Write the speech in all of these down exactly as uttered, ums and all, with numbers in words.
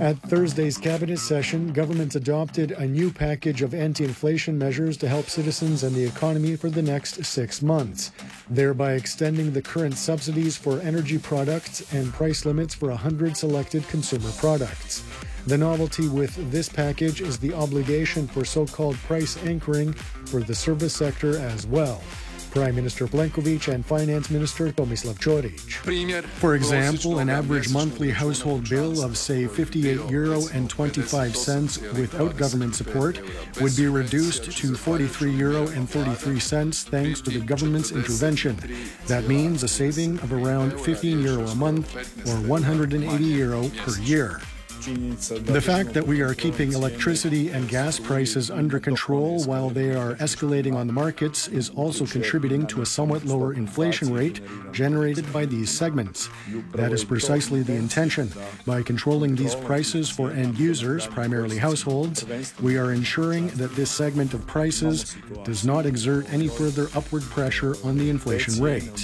At Thursday's cabinet session, government adopted a new package of anti-inflation measures to help citizens and the economy for the next six months, thereby extending the current subsidies for energy products and price limits for one hundred selected consumer products. The novelty with this package is the obligation for so-called price anchoring for the service sector as well. Prime Minister Plenković and Finance Minister Tomislav Ćorić. For example, an average monthly household bill of, say, fifty-eight euro and twenty-five cents without government support would be reduced to forty-three euro and thirty-three cents thanks to the government's intervention. That means a saving of around fifteen euro a month or one hundred eighty euro per year. The fact that we are keeping electricity and gas prices under control while they are escalating on the markets is also contributing to a somewhat lower inflation rate generated by these segments. That is precisely the intention. By controlling these prices for end users, primarily households, we are ensuring that this segment of prices does not exert any further upward pressure on the inflation rate.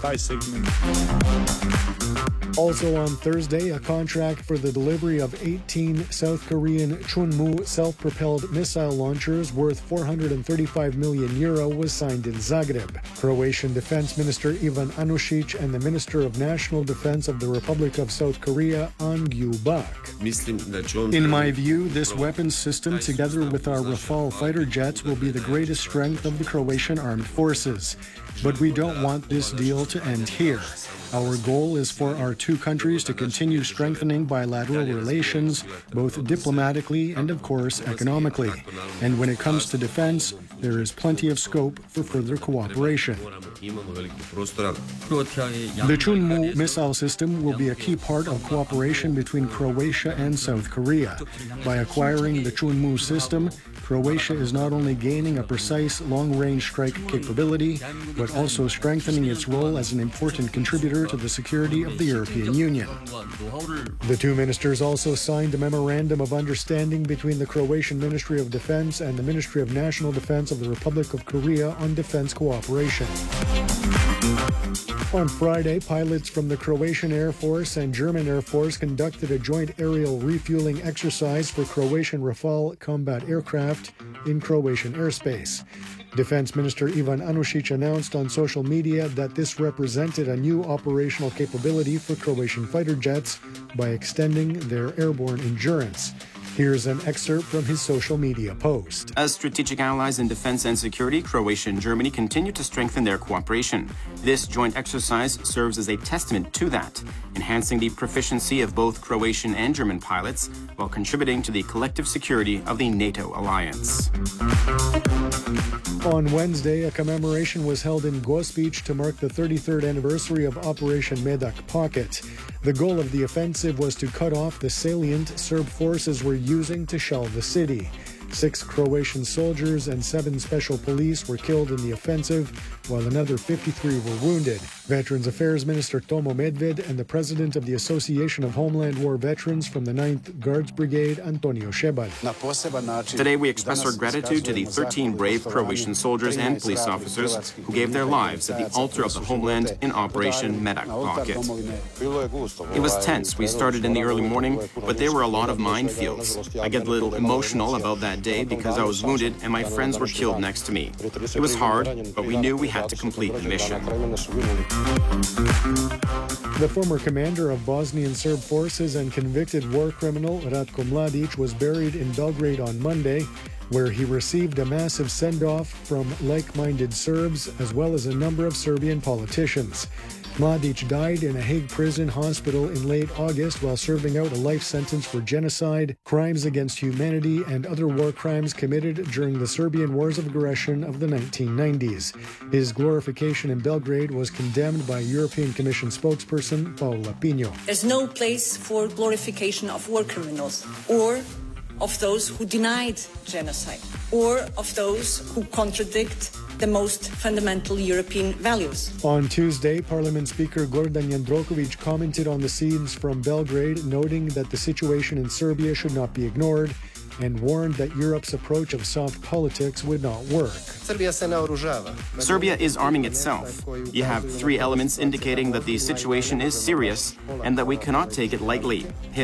Also on Thursday, a contract for the delivery of eighteen South Korean Chunmoo self-propelled missile launchers worth four hundred thirty-five million euro was signed in Zagreb. Croatian Defense Minister Ivan Anušić and the Minister of National Defense of the Republic of South Korea, An Gyu-bak. In my view, this weapons system, together with our Rafale fighter jets, will be the greatest strength of the Croatian armed forces. But we don't want this deal to end here. Our goal is for our two countries to continue strengthening bilateral relations, both diplomatically and, of course, economically. And when it comes to defense, there is plenty of scope for further cooperation. The Chunmoo missile system will be a key part of cooperation between Croatia and South Korea. By acquiring the Chunmoo system, Croatia is not only gaining a precise long-range strike capability, but also strengthening its role as an important contributor to the security of the European Union. The two ministers also signed a memorandum of understanding between the Croatian Ministry of Defense and the Ministry of National Defense of the Republic of Korea on defense cooperation. On Friday, pilots from the Croatian Air Force and German Air Force conducted a joint aerial refueling exercise for Croatian Rafale combat aircraft in Croatian airspace. Defense Minister Ivan Anušić announced on social media that this represented a new operational capability for Croatian fighter jets by extending their airborne endurance. Here's an excerpt from his social media post. As strategic allies in defense and security, Croatia and Germany continue to strengthen their cooperation. This joint exercise serves as a testament to that, enhancing the proficiency of both Croatian and German pilots while contributing to the collective security of the NATO alliance. On Wednesday, a commemoration was held in Gospić to mark the thirty-third anniversary of Operation Medak Pocket. The goal of the offensive was to cut off the salient Serb forces were using to shell the city. Six Croatian soldiers and seven special police were killed in the offensive, while another fifty-three were wounded. Veterans Affairs Minister Tomo Medved and the President of the Association of Homeland War Veterans from the ninth Guards Brigade, Antonio Šebalj. Today we express our gratitude to the thirteen brave Croatian soldiers and police officers who gave their lives at the altar of the homeland in Operation Medak Pocket. It was tense. We started in the early morning, but there were a lot of minefields. I get a little emotional about that day because I was wounded and my friends were killed next to me. It was hard, but we knew we had to complete the mission. The former commander of Bosnian Serb forces and convicted war criminal Ratko Mladić was buried in Belgrade on Monday, where he received a massive send-off from like-minded Serbs as well as a number of Serbian politicians. Mladić died in a Hague prison hospital in late August while serving out a life sentence for genocide, crimes against humanity, and other war crimes committed during the Serbian wars of aggression of the nineteen nineties. His glorification in Belgrade was condemned by European Commission spokesperson Paula Pinho. There's no place for glorification of war criminals or of those who denied genocide or of those who contradict the most fundamental European values. On Tuesday, Parliament Speaker Gordan Jandroković commented on the scenes from Belgrade, noting that the situation in Serbia should not be ignored and warned that Europe's approach of soft politics would not work. Serbia is arming itself. You have three elements indicating that the situation is serious and that we cannot take it lightly.